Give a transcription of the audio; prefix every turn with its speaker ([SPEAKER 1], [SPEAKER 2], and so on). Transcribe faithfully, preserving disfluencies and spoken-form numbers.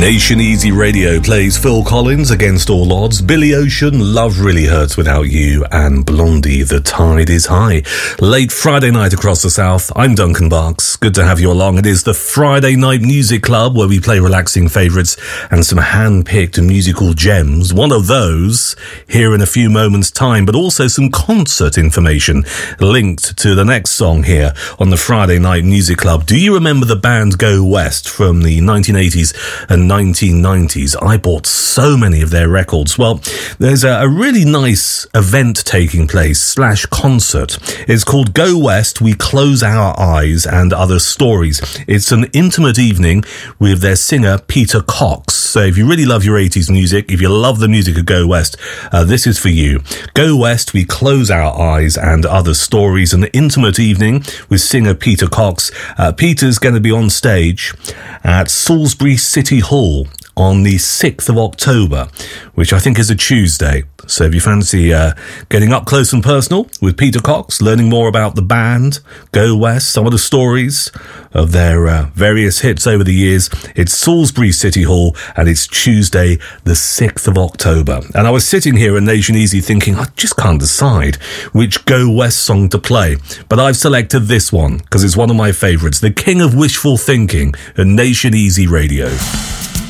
[SPEAKER 1] Nation Easy Radio plays Phil Collins, Against All Odds, Billy Ocean, Love Really Hurts Without You, and Blondie, The Tide Is High. Late Friday night across the South, I'm Duncan Barks. Good to have you along. It is the Friday Night Music Club, where we play relaxing favourites and some hand-picked musical gems. One of those here in a few moments' time, but also some concert information linked to the next song here on the Friday Night Music Club. Do you remember the band Go West from the nineteen eighties and nineteen nineties? I bought so many of their records. Well, there's a, a really nice event taking place, slash concert. It's called Go West, We Close Our Eyes and Other Stories. It's an intimate evening with their singer, Peter Cox. So if you really love your eighties music, if you love the music of Go West, uh, this is for you. Go West, We Close Our Eyes and Other Stories. An intimate evening with singer Peter Cox. Uh, Peter's going to be on stage at Salisbury City Hall on the sixth of October, which I think is a Tuesday. So if you fancy uh, getting up close and personal with Peter Cox, learning more about the band, Go West, some of the stories of their uh, various hits over the years, it's Salisbury City Hall, and it's Tuesday, the sixth of October. And I was sitting here in Nation Easy thinking, I just can't decide which Go West song to play. But I've selected this one, because it's one of my favourites, The King of Wishful Thinking, at Nation Easy Radio.